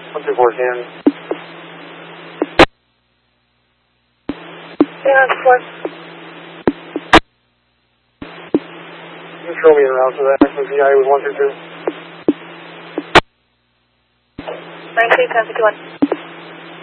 12410. Yeah, it's fine. Control me en route to that XMPI with 122. 191051.